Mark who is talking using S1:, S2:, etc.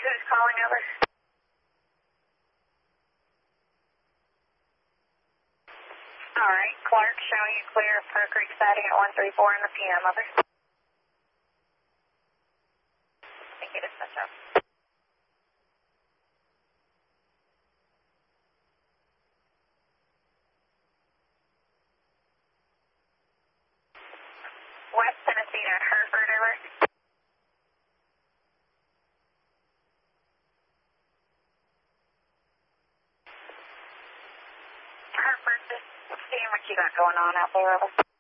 S1: Who's calling over? All right, Clark, showing you clear of Pearl Creek siding at 134 in the PM, over. Thank you, dispatch up. West Tennessee at Hereford, over. Hereford, just seeing what you got going on out there, over.